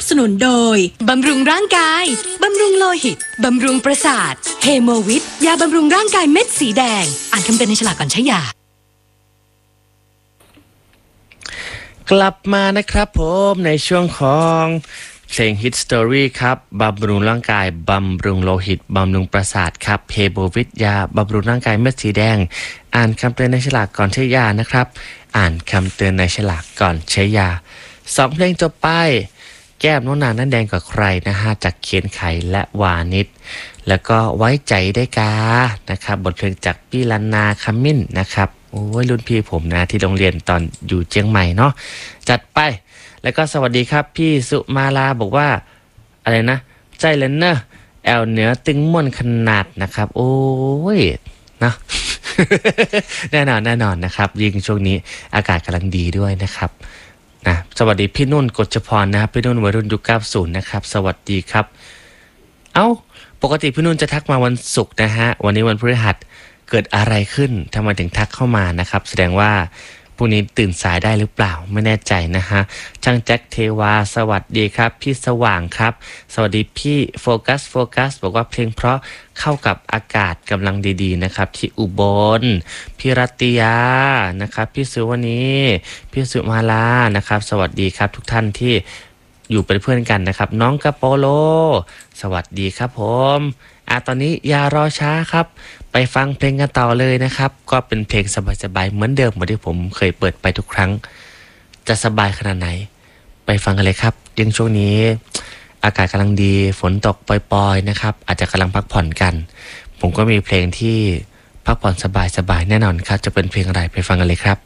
สนุนโดยบำรุงร่างกายบำรุงโลหิตบำรุงประสาทเฮโมวิทยาบำรุงร่างกายเม็ดสีแดงอ่านคำเตือนในฉลากก่อนใช้ยากลับมานะครับผมในช่วงของเพลง Hit Story ครับบำรุงร่างกายบำรุงโลหิตบำรุงประสาทครับเฮโบวิทยาบำรุงร่างกายเม็ดสีแดงอ่านคำเตือนในฉลากก่อนใช้ยานะครับอ่านคำเตือนในฉลากก่อนใช้ยา2เพลงจบไปแก้มน้องนางนั่นแดงกว่าใครนะฮะจากเขียนไขและวานิชแล้วก็ไว้ใจได้กานะครับบทเพลงจากพี่ลันนาขมิ้นนะครับโอ้ยรุ่นพี่ผมนะที่โรงเรียนตอนอยู่เชียงใหม่เนาะจัดไปแล้วก็สวัสดีครับพี่สุมาลาบอกว่าอะไรนะใจเลนเนอร์แอลเหนือตึงม่วนขนาดนะครับโอ้ยนะ แน่นอนนะครับยิ่งช่วงนี้อากาศกำลังดีด้วยนะครับนะสวัสดีพี่นุ่นกฎจพรนะครับพี่นุ่นวัยรุ่นยุค90นะครับสวัสดีครับเอ้าปกติพี่นุ่นจะทักมาวันศุกร์นะฮะวันนี้วันพฤหัสเกิดอะไรขึ้นทำไมถึงทักเข้ามานะครับแสดงว่าพรุ่งนี้ตื่นสายได้หรือเปล่าไม่แน่ใจนะฮะช่างแจ็คเทวาสวัสดีครับพี่สว่างครับสวัสดีพี่โฟกัสบอกว่าเพลงเพราะเข้ากับอากาศกำลังดีๆนะครับที่อุบลพี่รัตยานะครับพี่สุวรรณีพี่สุมาลานะครับสวัสดีครับทุกท่านที่อยู่เป็นเพื่อนกันนะครับน้องกะโปโลสวัสดีครับผมตอนนี้อย่ารอช้าครับไปฟังเพลงกันต่อเลยนะครับก็เป็นเพลงสบายๆเหมือนเดิมเหมือนที่ผมเคยเปิดไปทุกครั้งจะสบายขนาดไหนไปฟังกันเลยครับยังช่วงนี้อากาศกำลังดีฝนตกปล่อยๆนะครับอาจจะกำลังพักผ่อนกันผมก็มีเพลงที่พักผ่อนสบายๆแน่นอนครับจะเป็นเพลงอะไรไปฟังกันเลยครับ